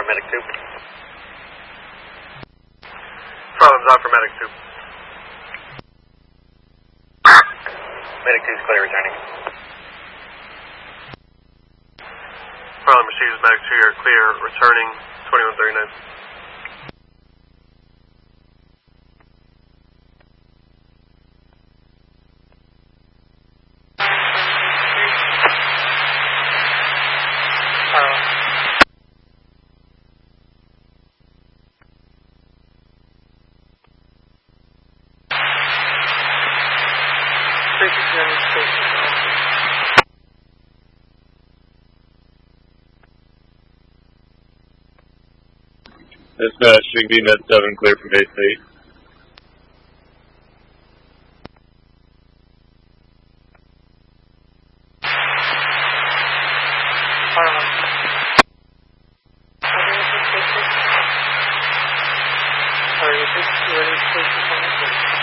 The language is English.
Medic 2. Problems out for Medic 2. Medic 2 is clear, returning. Problem receives Medic 2, you're clear, returning 2139. Dispatch, Shing Net 7, clear from base 8. Sorry, is this ready station?